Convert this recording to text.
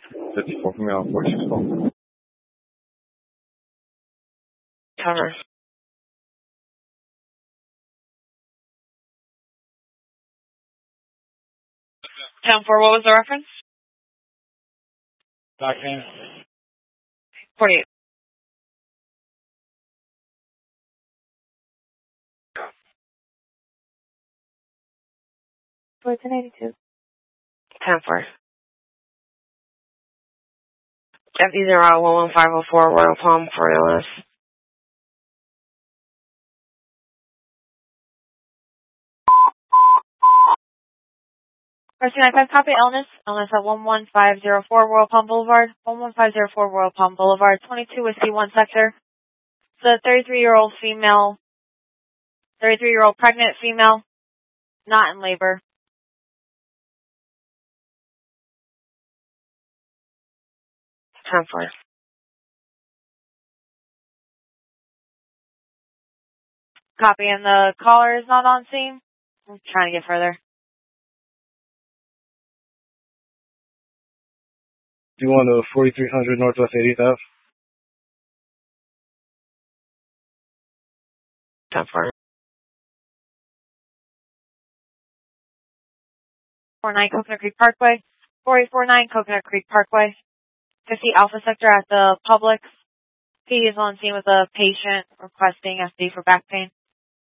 54 from your 46 call. Cover. 10-4, what was the reference? Back pain. 48. What's an 82? 10-4. FD0-11504, Royal Palm for illness. RC95, copy illness. Illness at 11504 Royal Palm Boulevard. 11504 Royal Palm Boulevard, 22 Whiskey 1 sector. It's a 33-year-old female, 33-year-old pregnant female, not in labor. Time for it. Copy, and the caller is not on scene. I'm trying to get further. Do you want a 4300 Northwest 80th Ave? Time for it. 49 Coconut Creek Parkway. 4849 Coconut Creek Parkway. 50 Alpha Sector at the Publix. He is on scene with a patient requesting SD for back pain.